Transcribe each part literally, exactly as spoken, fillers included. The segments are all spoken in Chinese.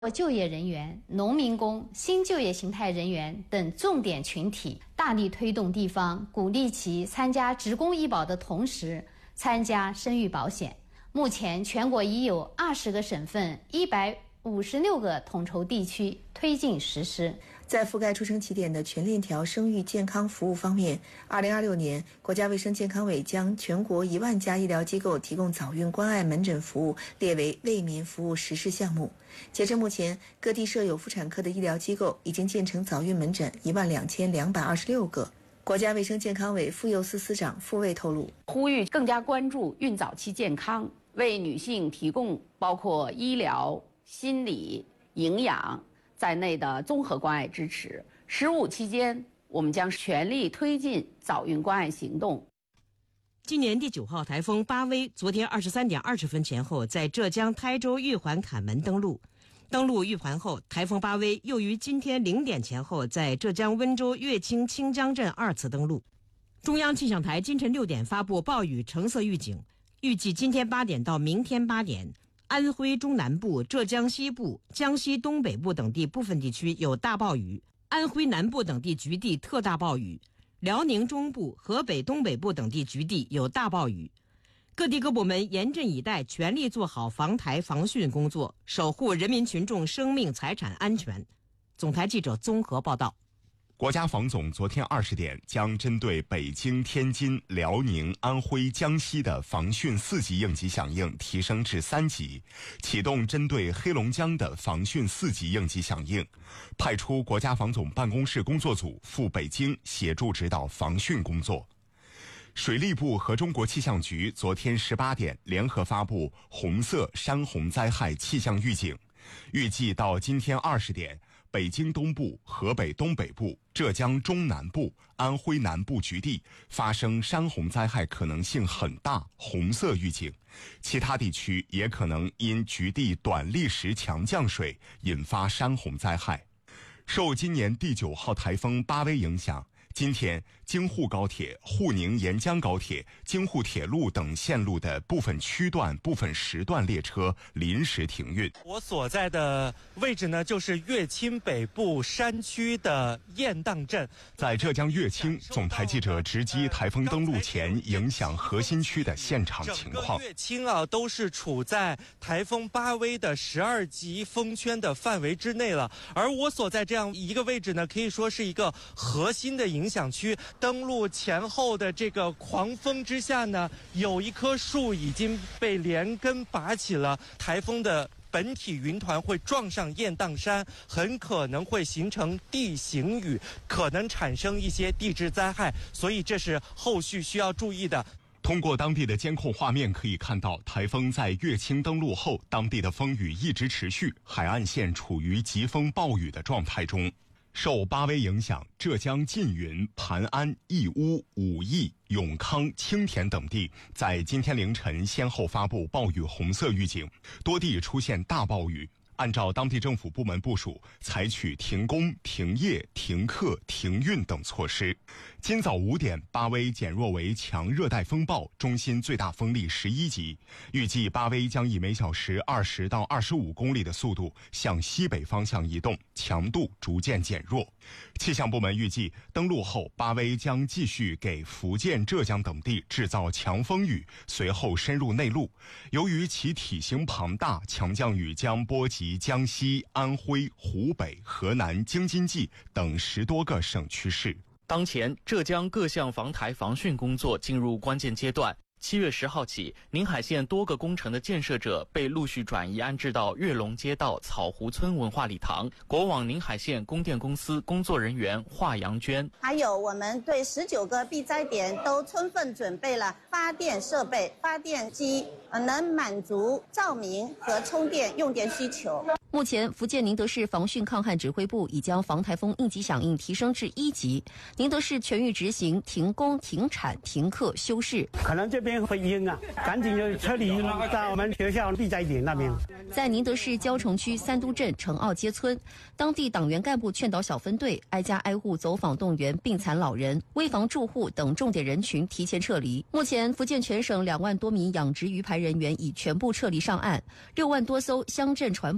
就业人员、农民工、新就业形态人员等重点群体，大力推动地方鼓励其参加职工医保的同时参加生育保险。目前全国已有二十个省份、一百五十六个统筹地区推进实施。 在覆盖出生起点的全链条生育健康服务方面，二零二六年，国家卫生健康委将全国一万家医疗机构提供早孕关爱门诊服务列为为民服务实施项目。截至目前，各地设有妇产科的医疗机构已经建成早孕门诊一万两千两百二十六个。国家卫生健康委妇幼司司长傅卫透露， 呼吁更加关注孕早期健康，为女性提供包括医疗、心理、营养在内的综合关爱支持。十五期间，我们将全力推进早孕关爱行动。 今年第九号台风巴威昨天二十三点二十分前后在浙江台州玉环坎门登陆。登陆玉环后，台风巴威又于今天零点前后在浙江温州乐清清江镇二次登陆。中央气象台今晨六点发布暴雨橙色预警，预计今天八点到明天八点，安徽中南部、浙江西部、江西东北部等地部分地区有大暴雨，安徽南部等地局地特大暴雨，辽宁中部、河北东北部等地局地有大暴雨。各地各部门严阵以待，全力做好防台防汛工作，守护人民群众生命财产安全。总台记者综合报道。 国家防总昨天二十点将针对北京、天津、辽宁、安徽、江西的防汛四级应急响应提升至三级，启动针对黑龙江的防汛四级应急响应，派出国家防总办公室工作组赴北京协助指导防汛工作。水利部和中国气象局昨天十八点联合发布红色山洪灾害气象预警，预计到今天二十点，北京东部、河北东北部、浙江中南部、安徽南部局地发生山洪灾害可能性很大，红色预警。其他地区也可能因局地短历时强降水引发山洪灾害。受今年第九号台风巴威影响，今天京沪高铁、沪宁沿江高铁、京沪铁路等线路的部分区段、部分时段列车临时停运。 我所在的位置呢，就是乐清北部山区的雁荡镇。 在浙江乐清，总台记者直击台风登陆前影响核心区的现场情况。 整个乐清啊，都是处在台风巴威的十二级风圈的范围之内了。而我所在这样一个位置呢，可以说是一个核心的影响区。登陆前后的这个狂风之下呢，有一棵树已经被连根拔起了。台风的本体云团会撞上雁荡山，很可能会形成地形雨，可能产生一些地质灾害，所以这是后续需要注意的。 通过当地的监控画面可以看到，台风在乐清登陆后，当地的风雨一直持续，海岸线处于疾风暴雨的状态中。受巴威影响，浙江缙云、盘安、义乌、武义、永康、青田等地在今天凌晨先后发布暴雨红色预警，多地出现大暴雨。按照当地政府部门部署，采取停工、停业、停课、停运等措施。今早五点，巴威减弱为强热带风暴，中心最大风力十一级，预计巴威将以每小时二十到二十五公里的速度向西北方向移动，强度逐渐减弱。气象部门预计，登陆后，巴威将继续给福建、浙江等地制造强风雨，随后深入内陆。由于其体型庞大，强降雨将波及江西、安徽、湖北、河南、京津冀等十多个省区市。 当前，浙江各项防台防汛工作进入关键阶段。七月十号起，宁海县多个工程的建设者被陆续转移安置到跃龙街道草湖村文化礼堂。国网宁海县供电公司工作人员华阳娟， 还有我们对十九个避灾点都充分准备了发电设备、发电机，呃，能满足照明和充电用电需求。 目前，福建宁德市防汛抗旱指挥部已将防台风应急响应提升至一级，宁德市全域执行停工、停产、停课、休市。 可能这边会阴啊，赶紧就撤离到我们学校避灾点那边。 在宁德市蕉城区三都镇城坳街村，当地党员干部劝导小分队挨家挨户走访动员病残老人、危房住户等重点人群提前撤离。目前，福建全省两万多名养殖鱼排人员已全部撤离上岸，六万多艘乡镇船舶已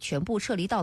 全部撤离到